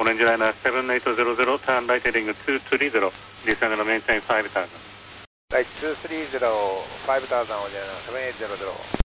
Orange Liner 7800, turn right heading 230, descend and maintain 5000. Right, 230, 5000, Orange Liner 7800.